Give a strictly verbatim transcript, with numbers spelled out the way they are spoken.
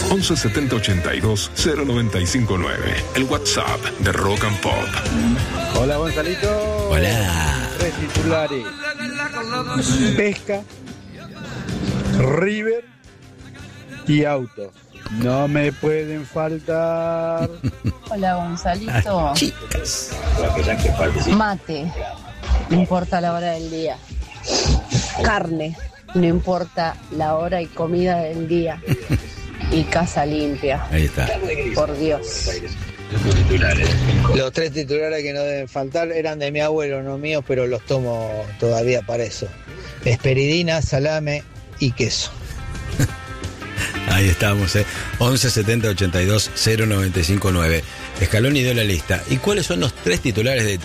once setenta ochenta y dos cero noventa y cinco nueve. El WhatsApp de Rock and Pop. Hola, Gonzalito. Hola. Tres titulares: pesca, River y autos. No me pueden faltar. Hola, Gonzalito. Chicas. Mate, no importa la hora del día. Carne, no importa la hora y comida del día. Y casa limpia. Ahí está. Por Dios. Los tres titulares que no deben faltar eran de mi abuelo, no míos, pero los tomo todavía para eso. Esperidina, salame y queso. Ahí estamos, ¿eh? once setenta ochenta y dos cero noventa y cinco nueve. Scaloni dio la lista. ¿Y cuáles son los tres titulares de